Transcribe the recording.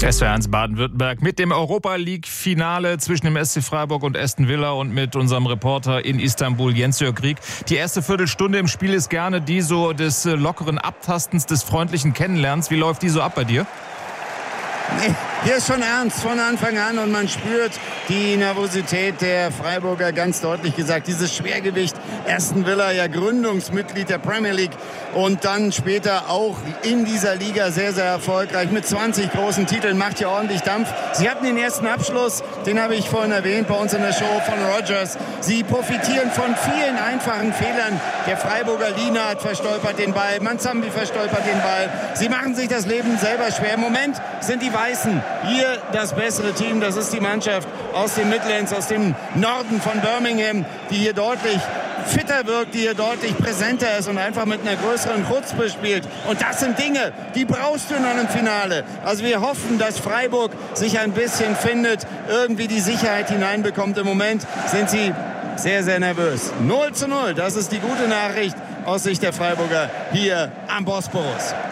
SWR1 Baden-Württemberg mit dem Europa-League-Finale zwischen dem SC Freiburg und Aston Villa und mit unserem Reporter in Istanbul, Jens-Jörg Rieck. Die erste Viertelstunde im Spiel ist gerne die so des lockeren Abtastens, des freundlichen Kennenlernens. Wie läuft die so ab bei dir? Hier ist schon ernst von Anfang an und man spürt die Nervosität der Freiburger, ganz deutlich gesagt. Dieses Schwergewicht, Aston Villa, ja Gründungsmitglied der Premier League und dann später auch in dieser Liga sehr, sehr erfolgreich mit 20 großen Titeln, macht hier ordentlich Dampf. Sie hatten den ersten Abschluss, den habe ich vorhin erwähnt bei uns in der Show von Rodgers. Sie profitieren von vielen einfachen Fehlern. Der Freiburger Lienhardt verstolpert den Ball, Manzambi verstolpert den Ball. Sie machen sich das Leben selber schwer. Im Moment sind die Weißen hier das bessere Team. Das ist die Mannschaft aus den Midlands, aus dem Norden von Birmingham, die hier deutlich fitter wirkt, die hier deutlich präsenter ist und einfach mit einer größeren Chutzpe spielt. Und das sind Dinge, die brauchst du in einem Finale. Also wir hoffen, dass Freiburg sich ein bisschen findet, irgendwie die Sicherheit hineinbekommt. Im Moment sind sie sehr, sehr nervös. 0:0, das ist die gute Nachricht aus Sicht der Freiburger hier am Bosporus.